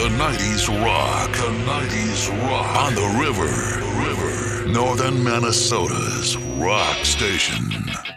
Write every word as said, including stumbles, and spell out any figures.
the nineties rock. The nineties rock. On the river. River. Northern Minnesota's rock station.